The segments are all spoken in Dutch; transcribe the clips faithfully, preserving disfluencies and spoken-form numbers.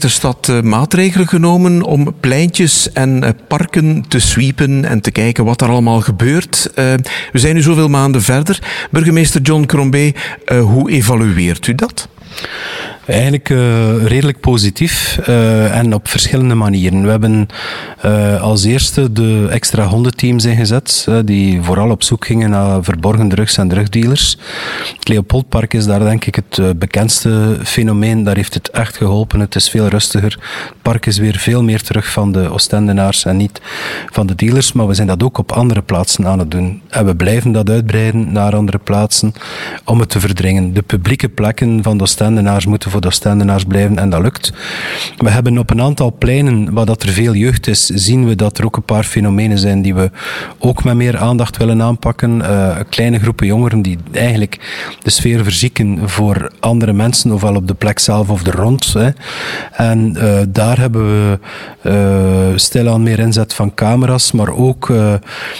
de stad uh, maatregelen genomen om pleintjes en uh, parken te sweepen en te kijken wat er allemaal gebeurt. Uh, we zijn nu zoveel maanden verder. Burgemeester John Crombie, uh, hoe evalueert u dat? Eigenlijk uh, redelijk positief uh, en op verschillende manieren. We hebben uh, als eerste de extra hondenteams ingezet, uh, die vooral op zoek gingen naar verborgen drugs en drugdealers. Het Leopoldpark is daar denk ik het uh, bekendste fenomeen. Daar heeft het echt geholpen. Het is veel rustiger. Het park is weer veel meer terug van de Oostendenaars en niet van de dealers. Maar we zijn dat ook op andere plaatsen aan het doen. En we blijven dat uitbreiden naar andere plaatsen om het te verdringen. De publieke plekken van de Oostendenaars moeten voor de Oostendenaars blijven en dat lukt. We hebben op een aantal pleinen waar dat er veel jeugd is, zien we dat er ook een paar fenomenen zijn die we ook met meer aandacht willen aanpakken. Uh, kleine groepen jongeren die eigenlijk de sfeer verzieken voor andere mensen, ofwel op de plek zelf of er rond. Hè. En uh, daar hebben we uh, stilaan meer inzet van camera's, maar ook uh,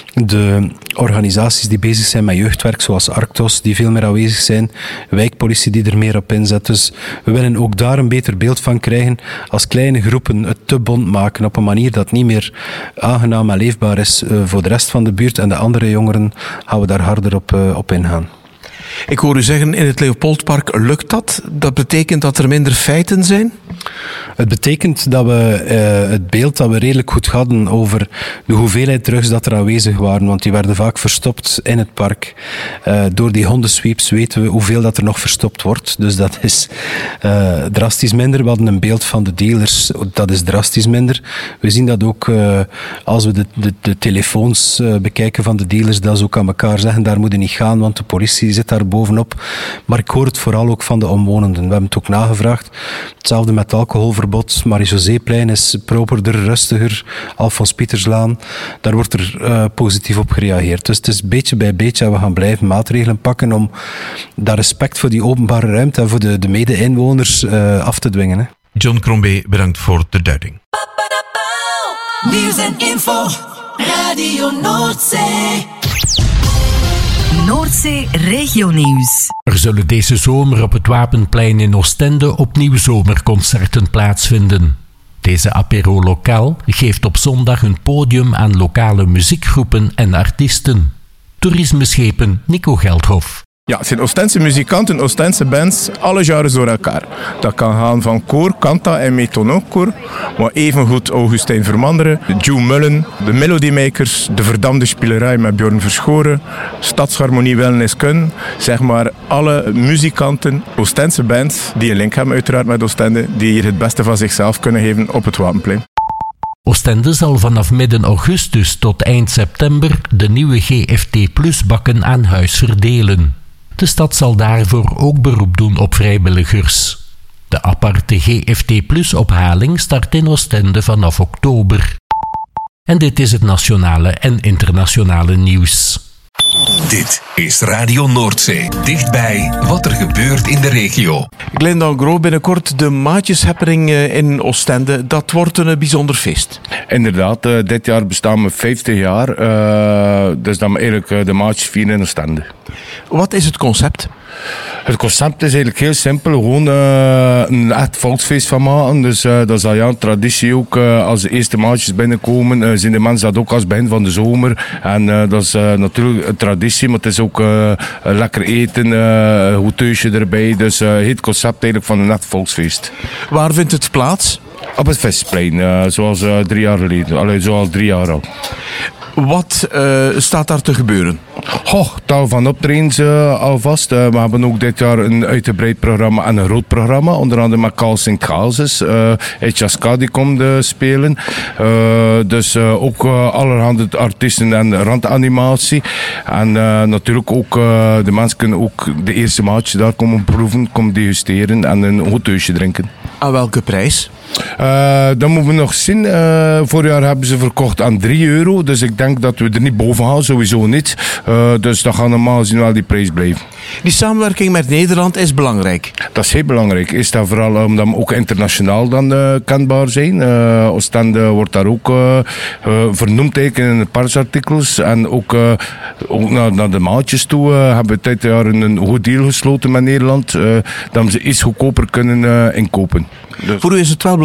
de organisaties die bezig zijn met jeugdwerk, zoals Arctos, die veel meer aanwezig zijn, wijkpolitie die er meer op inzet. Dus we willen ook daar een beter beeld van krijgen als kleine groepen het te bont maken op een manier dat niet meer aangenaam en leefbaar is uh, voor de rest van de buurt. En de andere jongeren gaan we daar harder op, uh, op ingaan. Ik hoor u zeggen, in het Leopoldpark lukt dat. Dat betekent dat er minder feiten zijn? Het betekent dat we uh, het beeld dat we redelijk goed hadden over de hoeveelheid drugs dat er aanwezig waren, want die werden vaak verstopt in het park. Uh, door die hondensweeps weten we hoeveel dat er nog verstopt wordt. Dus dat is uh, drastisch minder. We hadden een beeld van de dealers, dat is drastisch minder. We zien dat ook uh, als we de, de, de telefoons uh, bekijken van de dealers, dat ze ook aan elkaar zeggen, daar moet je niet gaan, want de politie zit daar bovenop. Maar ik hoor het vooral ook van de omwonenden. We hebben het ook nagevraagd. Hetzelfde met alcoholverbod. Marie-José-plein is properder, rustiger. Alfons Pieterslaan. Daar wordt er uh, positief op gereageerd. Dus het is beetje bij beetje en we gaan blijven maatregelen pakken om dat respect voor die openbare ruimte en voor de, de mede-inwoners uh, af te dwingen. Hè. John Crombie, bedankt voor de duiding. Nieuws en info. Radio Noordzee. Noordzee Regionieuws. Er zullen deze zomer op het Wapenplein in Oostende opnieuw zomerconcerten plaatsvinden. Deze apéro lokaal geeft op zondag een podium aan lokale muziekgroepen en artiesten. Toerismeschepen Nico Geldhof. Ja, het zijn Oostense muzikanten, Oostense bands, alle genres door elkaar. Dat kan gaan van koor, kanta en metonokkoor, maar evengoed Augustijn Vermanderen, Joe Mullen, de Melodymakers, de Verdamde Spielerij met Bjorn Verschoren, Stadsharmonie Wellness Kun, zeg maar alle muzikanten, Oostense bands, die een link hebben uiteraard met Oostende, die hier het beste van zichzelf kunnen geven op het Wapenplein. Oostende zal vanaf midden augustus tot eind september de nieuwe G F T Plus bakken aan huis verdelen. De stad zal daarvoor ook beroep doen op vrijwilligers. De aparte G F T Plus ophaling start in Oostende vanaf oktober. En dit is het nationale en internationale nieuws. Dit is Radio Noordzee. Dichtbij wat er gebeurt in de regio. Glenda Gros, binnenkort de Maatjeshappening in Oostende. Dat wordt een bijzonder feest. Inderdaad, uh, dit jaar bestaan we vijftig jaar. Uh, dus dan eigenlijk uh, de Maatjes vieren in Oostende. Wat is het concept? Het concept is eigenlijk heel simpel. Gewoon uh, een echt volksfeest van maken. Dus uh, dat is al ja, een traditie ook. Uh, als de eerste maatjes binnenkomen, uh, zien de mensen dat ook als begin van de zomer. En uh, dat is uh, natuurlijk een traditie, maar het is ook uh, lekker eten, uh, een goed thuisje erbij. Dus uh, het concept eigenlijk van een echt volksfeest. Waar vindt het plaats? Op het Vestplein, uh, zoals uh, drie jaar geleden. Allee, zoals drie jaar al. Wat uh, staat daar te gebeuren? Goh, tal van optredens uh, alvast. Uh, we hebben ook dit jaar een uitgebreid programma en een groot programma. Onder andere met Carl Sint-Gaalses. Uh, Etjaska die komt uh, spelen. Uh, dus uh, ook uh, allerhande artiesten en randanimatie. En uh, natuurlijk ook uh, de mensen kunnen ook de eerste maatje daar komen proeven, komen degusteren en een goed thuisje drinken. Aan welke prijs? Uh, dat moeten we nog zien. Uh, vorig jaar hebben ze verkocht aan drie euro. Dus ik denk dat we er niet boven gaan, sowieso niet. Uh, dus dat gaat normaal gezien wel die prijs blijven. Die samenwerking met Nederland is belangrijk. Dat is heel belangrijk. Is dat vooral omdat we ook internationaal dan uh, kenbaar zijn. Uh, Oostende wordt daar ook uh, uh, vernoemd in de persartikels. En ook, uh, ook naar, naar de maatjes toe uh, hebben we dit jaar een goed deal gesloten met Nederland. Uh, dat we ze iets goedkoper kunnen uh, inkopen. Dus. Voor u is het wel belangrijk